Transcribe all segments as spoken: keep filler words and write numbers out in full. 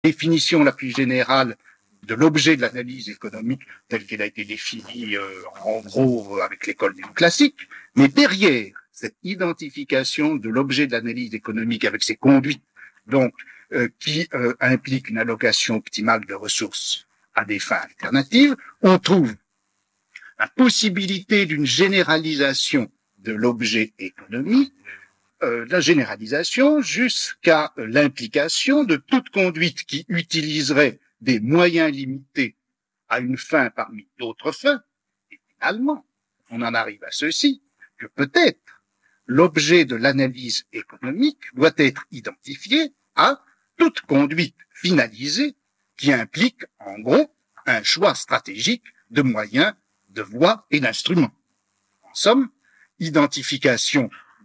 définition la plus générale de l'objet de l'analyse économique telle qu'elle a été définie euh, en gros avec l'école néoclassique, mais derrière cette identification de l'objet de l'analyse économique avec ses conduites, donc euh, qui euh, implique une allocation optimale de ressources à des fins alternatives, on trouve la possibilité d'une généralisation de l'objet économique, euh, la généralisation jusqu'à euh, l'implication de toute conduite qui utiliserait des moyens limités à une fin parmi d'autres fins. Et finalement, on en arrive à ceci, que peut-être l'objet de l'analyse économique doit être identifié à toute conduite finalisée qui implique, en gros, un choix stratégique de moyens, de voies et d'instruments. En somme, identification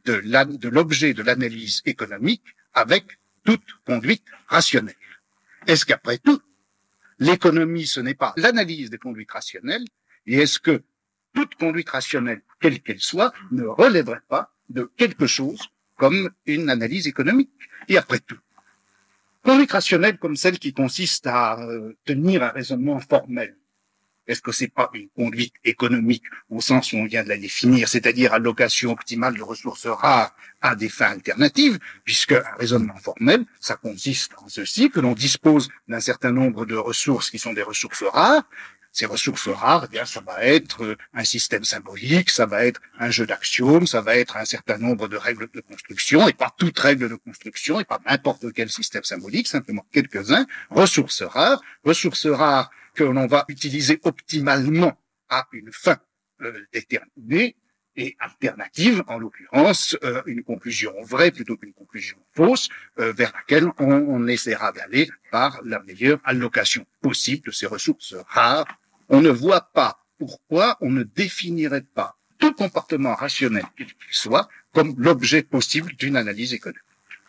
de l'objet de l'analyse économique avec toute conduite rationnelle. Est-ce qu'après tout, l'économie, ce n'est pas l'analyse des conduites rationnelles, et est-ce que toute conduite rationnelle, quelle qu'elle soit, ne relèverait pas de quelque chose comme une analyse économique? Et après tout, conduite rationnelle comme celle qui consiste à euh, tenir un raisonnement formel, est-ce que c'est pas une conduite économique au sens où on vient de la définir, c'est-à-dire allocation optimale de ressources rares à des fins alternatives, puisque un raisonnement formel, ça consiste en ceci, que l'on dispose d'un certain nombre de ressources qui sont des ressources rares. Ces ressources rares, eh bien, ça va être un système symbolique, ça va être un jeu d'axiomes, ça va être un certain nombre de règles de construction, et pas toute règle de construction, et pas n'importe quel système symbolique, simplement quelques-uns. Ressources rares, ressources rares que l'on va utiliser optimalement à une fin euh, déterminée et alternative, en l'occurrence euh, une conclusion vraie plutôt qu'une conclusion fausse, euh, vers laquelle on, on essaiera d'aller par la meilleure allocation possible de ces ressources rares. On ne voit pas pourquoi on ne définirait pas tout comportement rationnel qu'il soit comme l'objet possible d'une analyse économique.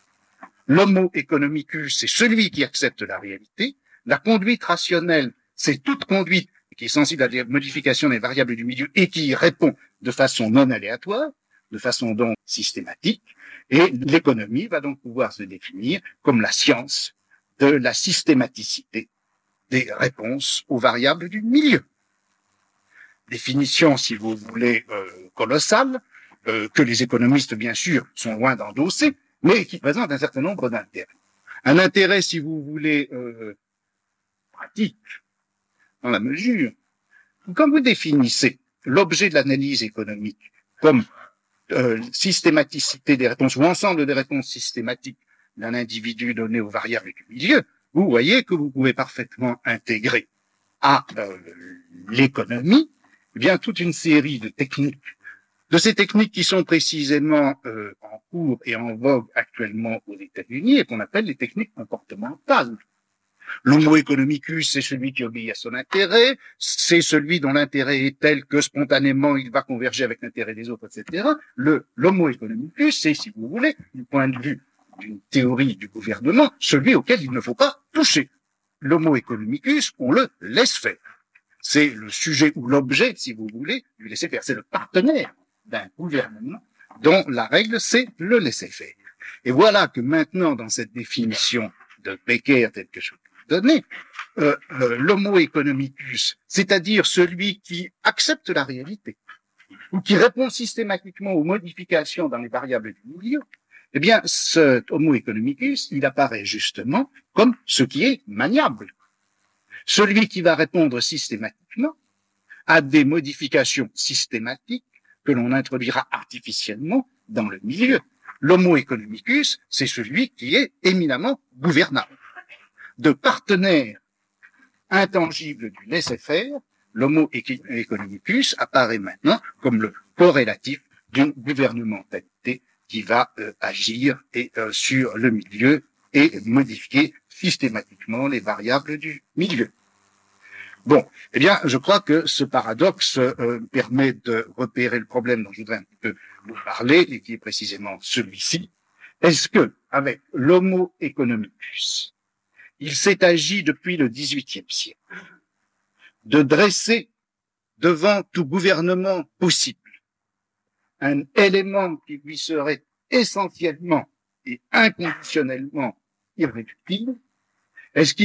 L'homo economicus, c'est celui qui accepte la réalité. La conduite rationnelle, c'est toute conduite qui est sensible à la modification des variables du milieu et qui y répond de façon non aléatoire, de façon donc systématique. Et l'économie va donc pouvoir se définir comme la science de la systématicité des réponses aux variables du milieu. Définition, si vous voulez, euh, colossale, euh, que les économistes, bien sûr, sont loin d'endosser, mais qui présente un certain nombre d'intérêts. Un intérêt, si vous voulez, euh, pratique, dans la mesure où quand vous définissez l'objet de l'analyse économique comme euh, systématicité des réponses ou ensemble des réponses systématiques d'un individu donné aux variables du milieu, vous voyez que vous pouvez parfaitement intégrer à euh, l'économie eh bien toute une série de techniques, de ces techniques qui sont précisément euh, en cours et en vogue actuellement aux États-Unis et qu'on appelle les techniques comportementales. L'homo economicus, c'est celui qui obéit à son intérêt, c'est celui dont l'intérêt est tel que spontanément il va converger avec l'intérêt des autres, et cetera. Le, l'homo economicus, c'est, si vous voulez, du point de vue d'une théorie du gouvernement, celui auquel il ne faut pas toucher. L'homo economicus, on le laisse faire. C'est le sujet ou l'objet, si vous voulez, du laisser faire. C'est le partenaire d'un gouvernement dont la règle, c'est le laisser faire. Et voilà que maintenant, dans cette définition de Becker, telle que je donné, euh, euh, l'homo economicus, c'est-à-dire celui qui accepte la réalité ou qui répond systématiquement aux modifications dans les variables du milieu, eh bien, cet homo economicus, il apparaît justement comme ce qui est maniable. Celui qui va répondre systématiquement à des modifications systématiques que l'on introduira artificiellement dans le milieu. L'homo economicus, c'est celui qui est éminemment gouvernable. De partenaire intangible du laisser-faire, l'homo economicus apparaît maintenant comme le corrélatif d'une gouvernementalité qui va euh, agir et, euh, sur le milieu et modifier systématiquement les variables du milieu. Bon, eh bien, je crois que ce paradoxe euh, permet de repérer le problème dont je voudrais un petit peu vous parler, et qui est précisément celui-ci. Est-ce que, avec l'homo economicus, il s'est agi depuis le dix-huitième siècle de dresser devant tout gouvernement possible un élément qui lui serait essentiellement et inconditionnellement irréductible, Est-ce qu'il